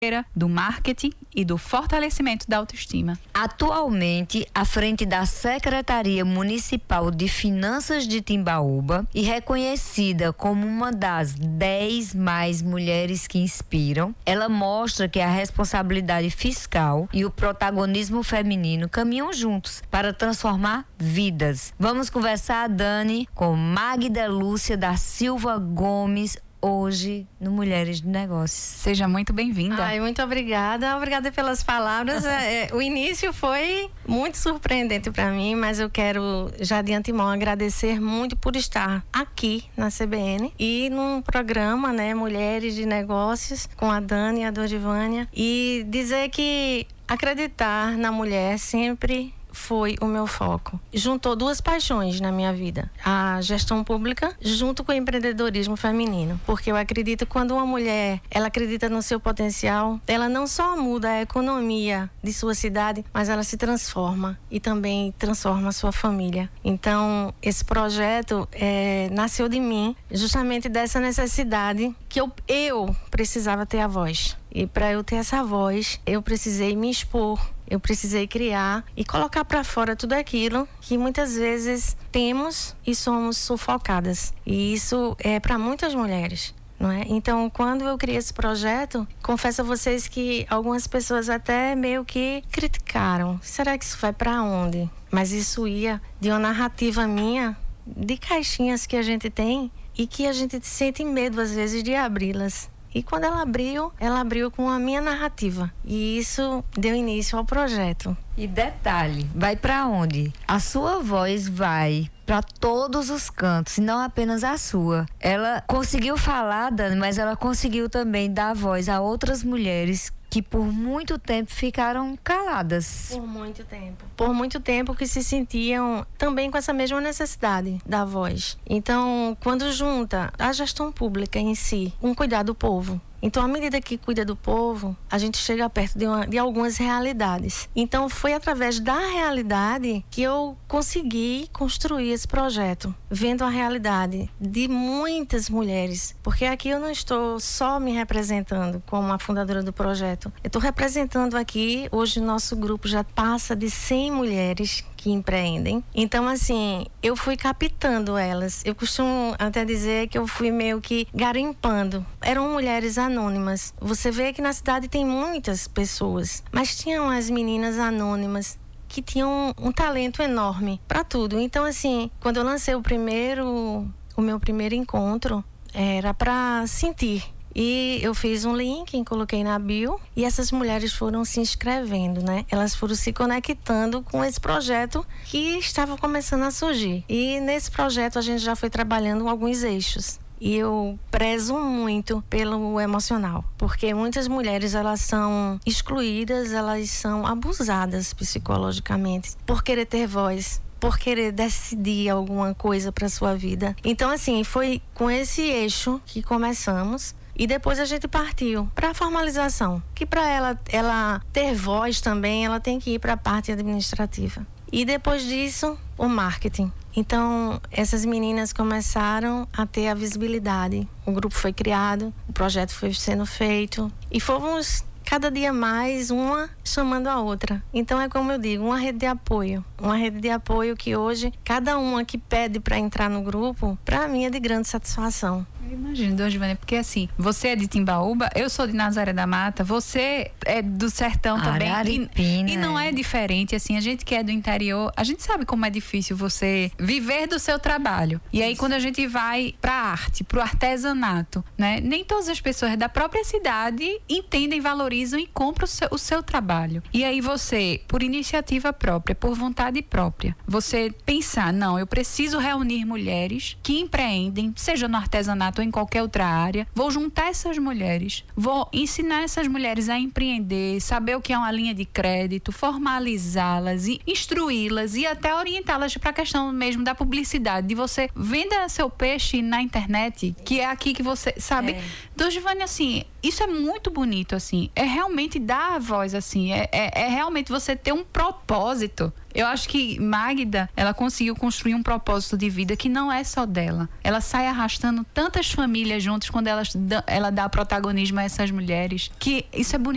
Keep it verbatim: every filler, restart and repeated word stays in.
do marketing e do fortalecimento da autoestima. Atualmente, à frente da Secretaria Municipal de Finanças de Timbaúba e reconhecida como uma das dez mais mulheres que inspiram, ela mostra que a responsabilidade fiscal e o protagonismo feminino caminham juntos para transformar vidas. Vamos conversar, Dani, com Magda Lúcia da Silva Gomes, hoje no Mulheres de Negócios. Seja muito bem-vinda. Ai, muito obrigada. Obrigada pelas palavras. é, o início foi muito surpreendente para mim, mas eu quero já de antemão agradecer muito por estar aqui na C B N e num programa, né, Mulheres de Negócios, com a Dani e a Dodivânia, e dizer que acreditar na mulher sempre foi o meu foco. Juntou duas paixões na minha vida: a gestão pública junto com o empreendedorismo feminino, porque eu acredito que quando uma mulher ela acredita no seu potencial, ela não só muda a economia de sua cidade, mas ela se transforma e também transforma a sua família. Então esse projeto é, nasceu de mim, justamente dessa necessidade que eu, eu precisava ter a voz. E para eu ter essa voz, eu precisei me expor, eu precisei criar e colocar para fora tudo aquilo que muitas vezes temos e somos sufocadas. E isso é para muitas mulheres, não é? Então, quando eu criei esse projeto, confesso a vocês que algumas pessoas até meio que criticaram. Será que isso vai para onde? Mas isso ia de uma narrativa minha, de caixinhas que a gente tem e que a gente sente medo às vezes de abri-las. E quando ela abriu, ela abriu com a minha narrativa. E isso deu início ao projeto. E detalhe, vai para onde? A sua voz vai para todos os cantos, e não apenas a sua. Ela conseguiu falar, Dani, mas ela conseguiu também dar voz a outras mulheres que por muito tempo ficaram caladas. Por muito tempo. Por muito tempo que se sentiam também com essa mesma necessidade da voz. Então, quando junta a gestão pública em si, um cuidar do povo. Então, à medida que cuida do povo, a gente chega perto de, uma, de algumas realidades. Então, foi através da realidade que eu consegui construir esse projeto, vendo a realidade de muitas mulheres. Porque aqui eu não estou só me representando como a fundadora do projeto. Eu estou representando aqui, hoje o nosso grupo já passa de cem mulheres que empreendem. Então, assim, eu fui captando elas. Eu costumo até dizer que eu fui meio que garimpando. Eram mulheres anônimas. Você vê que na cidade tem muitas pessoas, mas tinham as meninas anônimas que tinham um, um talento enorme para tudo. Então, assim, quando eu lancei o primeiro, o meu primeiro encontro, era para sentir. E eu fiz um link, coloquei na bio, e essas mulheres foram se inscrevendo, né? Elas foram se conectando com esse projeto que estava começando a surgir. E nesse projeto a gente já foi trabalhando alguns eixos. E eu prezo muito pelo emocional, porque muitas mulheres, elas são excluídas, elas são abusadas psicologicamente por querer ter voz, por querer decidir alguma coisa para sua vida. Então, assim, foi com esse eixo que começamos. E depois a gente partiu para a formalização, que para ela, ela ter voz também, ela tem que ir para a parte administrativa. E depois disso, o marketing. Então, essas meninas começaram a ter a visibilidade. O grupo foi criado, o projeto foi sendo feito e fomos cada dia mais uma chamando a outra. Então é como eu digo, uma rede de apoio. Uma rede de apoio que hoje, cada uma que pede para entrar no grupo, para mim é de grande satisfação. Eu imagino, Dodivânia, porque assim, você é de Timbaúba, eu sou de Nazaré da Mata, você é do sertão também. Araripina, e, e não é diferente, assim, a gente que é do interior, a gente sabe como é difícil você viver do seu trabalho. E aí, quando a gente vai pra arte, pro artesanato, né? Nem todas as pessoas da própria cidade entendem, valorizam e compram o seu, o seu trabalho. E aí você, por iniciativa própria, por vontade própria, você pensar, não, eu preciso reunir mulheres que empreendem, seja no artesanato ou em qualquer outra área, vou juntar essas mulheres, vou ensinar essas mulheres a empreender, saber o que é uma linha de crédito, formalizá-las e instruí-las e até orientá-las para a questão mesmo da publicidade, de você venda seu peixe na internet, que é aqui que você, sabe? É. Dodivânia, assim, isso é muito bonito, assim, é realmente dar a voz, assim, é, é, é realmente você ter um propósito. Eu acho que Magda, ela conseguiu construir um propósito de vida que não é só dela. Ela sai arrastando tantas famílias juntas quando ela, ela dá protagonismo a essas mulheres, que isso é bonito.